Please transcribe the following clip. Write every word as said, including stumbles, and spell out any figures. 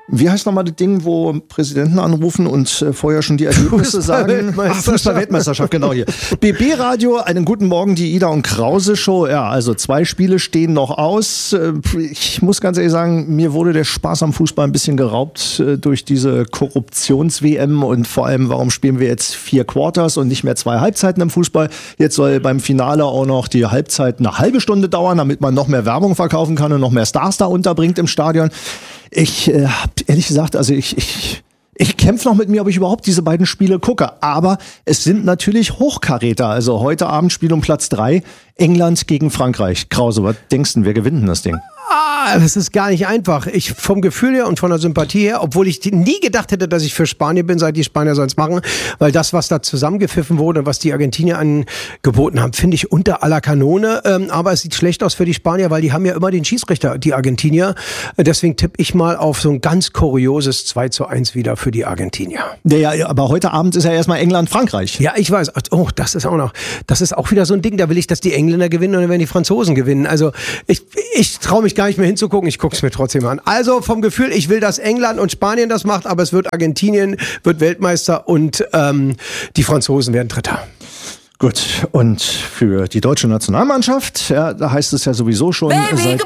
Wie heißt nochmal das Ding, wo Präsidenten anrufen und äh, vorher schon die Ergebnisse sagen? Ach, Fußball-Weltmeisterschaft, genau hier. B B-Radio, einen guten Morgen, die Ida und Krause-Show. Ja, also zwei Spiele stehen noch aus. Ich muss ganz ehrlich sagen, mir wurde der Spaß am Fußball ein bisschen geraubt äh, durch diese Korruptions-W M und vor allem, warum spielen wir jetzt vier Quarters und nicht mehr zwei Halbzeiten im Fußball? Jetzt soll beim Finale auch noch die Halbzeit eine halbe Stunde dauern, damit man noch mehr Werbung verkaufen kann und noch mehr Stars da unterbringt im Stadion. Ich äh, hab ehrlich gesagt, also ich, ich, ich kämpfe noch mit mir, ob ich überhaupt diese beiden Spiele gucke. Aber es sind natürlich Hochkaräter. Also heute Abend Spiel um Platz drei, England gegen Frankreich. Krause, was denkst du, wer gewinnt denn das Ding? Ah, das ist gar nicht einfach. Ich vom Gefühl her und von der Sympathie her, obwohl ich nie gedacht hätte, dass ich für Spanien bin, seit die Spanier sollen es machen, weil das, was da zusammengepfiffen wurde und was die Argentinier angeboten haben, finde ich unter aller Kanone. Ähm, aber es sieht schlecht aus für die Spanier, weil die haben ja immer den Schiedsrichter, die Argentinier. Deswegen tippe ich mal auf so ein ganz kurioses zwei zu eins wieder für die Argentinier. Ja, ja, aber heute Abend ist ja erstmal England-Frankreich. Ja, ich weiß. Oh, das ist auch noch, das ist auch wieder so ein Ding, da will ich, dass die Engländer gewinnen und dann werden die Franzosen gewinnen. Also ich, ich traue mich gar nicht mehr hinzugucken, ich gucke es mir trotzdem an. Also vom Gefühl, ich will, dass England und Spanien das macht, aber es wird Argentinien, wird Weltmeister und ähm, die Franzosen werden Dritter. Gut, und für die deutsche Nationalmannschaft, ja, da heißt es ja sowieso schon, Baby, seit